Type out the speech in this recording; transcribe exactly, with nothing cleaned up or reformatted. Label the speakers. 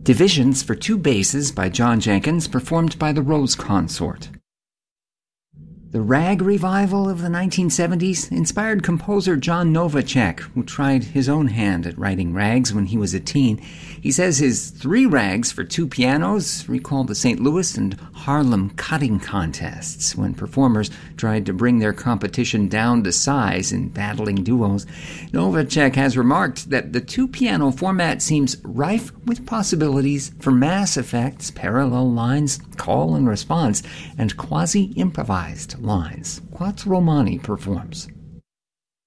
Speaker 1: Divisions for two basses by John Jenkins, performed by the Rose Consort. The rag revival of the nineteen seventies inspired composer John Novacek, who tried his own hand at writing rags when he was a teen. He says his three rags for two pianos recall the Saint Louis and Harlem cutting contests, when performers tried to bring their competition down to size in battling duos. Novacek has remarked that the two-piano format seems rife with possibilities for mass effects, parallel lines, call and response, and quasi-improvised lines. Quattro Mani performs.